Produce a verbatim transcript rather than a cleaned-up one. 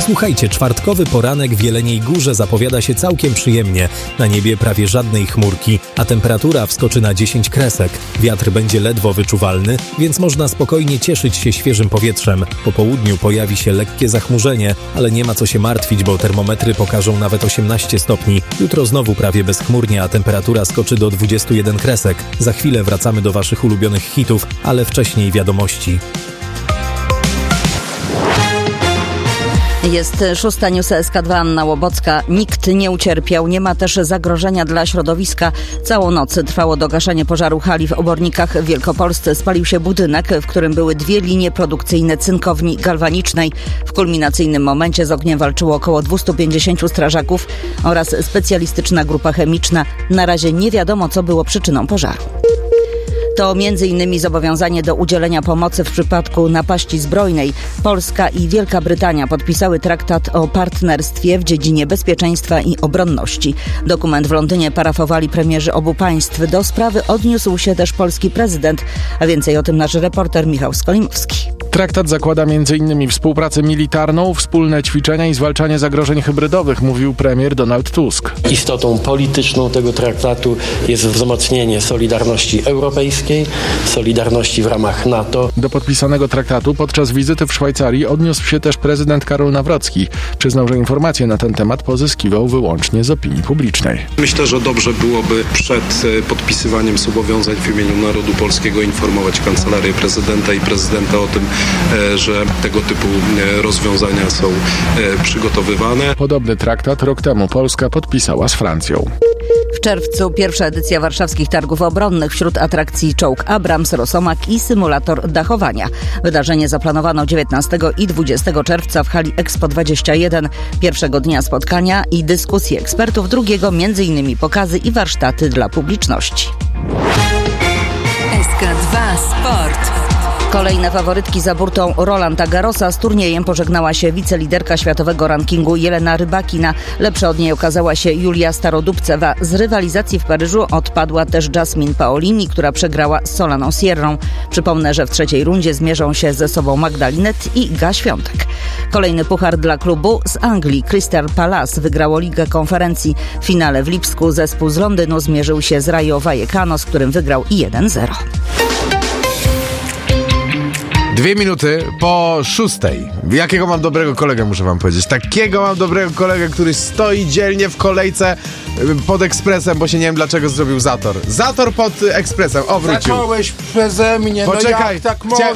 Słuchajcie, czwartkowy poranek w Jeleniej Górze zapowiada się całkiem przyjemnie. Na niebie prawie żadnej chmurki, a temperatura wskoczy na dziesięć kresek. Wiatr będzie ledwo wyczuwalny, więc można spokojnie cieszyć się świeżym powietrzem. Po południu pojawi się lekkie zachmurzenie, ale nie ma co się martwić, bo termometry pokażą nawet osiemnaście stopni. Jutro znowu prawie bezchmurnie, a temperatura skoczy do dwudziestu jeden kresek. Za chwilę wracamy do waszych ulubionych hitów, ale wcześniej wiadomości. Jest szósta News S K dwa, Anna Łobocka. Nikt nie ucierpiał, nie ma też zagrożenia dla środowiska. Całą noc trwało dogaszanie pożaru hali w Obornikach w Wielkopolsce. Spalił się budynek, w którym były dwie linie produkcyjne cynkowni galwanicznej. W kulminacyjnym momencie z ogniem walczyło około dwieście pięćdziesięciu strażaków oraz specjalistyczna grupa chemiczna. Na razie nie wiadomo, co było przyczyną pożaru. To między innymi zobowiązanie do udzielenia pomocy w przypadku napaści zbrojnej. Polska i Wielka Brytania podpisały traktat o partnerstwie w dziedzinie bezpieczeństwa i obronności. Dokument w Londynie parafowali premierzy obu państw. Do sprawy odniósł się też polski prezydent, a więcej o tym nasz reporter Michał Skolimowski. Traktat zakłada między innymi współpracę militarną, wspólne ćwiczenia i zwalczanie zagrożeń hybrydowych, mówił premier Donald Tusk. Istotą polityczną tego traktatu jest wzmocnienie solidarności europejskiej, solidarności w ramach NATO. Do podpisanego traktatu podczas wizyty w Szwajcarii odniósł się też prezydent Karol Nawrocki. Przyznał, że informacje na ten temat pozyskiwał wyłącznie z opinii publicznej. Myślę, że dobrze byłoby przed podpisywaniem zobowiązań w imieniu narodu polskiego informować Kancelarię Prezydenta i Prezydenta o tym, że tego typu rozwiązania są przygotowywane. Podobny traktat rok temu Polska podpisała z Francją. W czerwcu pierwsza edycja warszawskich targów obronnych. Wśród atrakcji czołg Abrams, Rosomak i symulator dachowania. Wydarzenie zaplanowano dziewiętnastego i dwudziestego czerwca w hali Expo dwadzieścia jeden. Pierwszego dnia spotkania i dyskusje ekspertów, drugiego między innymi pokazy i warsztaty dla publiczności. S K dwa Sport. Kolejne faworytki za burtą Rolanda Garrosa. Z turniejem pożegnała się wiceliderka światowego rankingu Jelena Rybakina. Lepsza od niej okazała się Julia Starodubcewa. Z rywalizacji w Paryżu odpadła też Jasmine Paolini, która przegrała z Solaną Sierrą. Przypomnę, że w trzeciej rundzie zmierzą się ze sobą Magdalinet i Iga Świątek. Kolejny puchar dla klubu z Anglii. Crystal Palace wygrało Ligę Konferencji. W finale w Lipsku zespół z Londynu zmierzył się z Rayo Vallecano, z którym wygrał jeden zero. Dwie minuty po szóstej. Jakiego mam dobrego kolegę, muszę wam powiedzieć. Takiego mam dobrego kolegę, który stoi dzielnie w kolejce pod ekspresem, bo się nie wiem dlaczego zrobił zator. Zator pod ekspresem, o wrócił. Zacząłeś przeze mnie, Poczekaj, no jak tak chcia-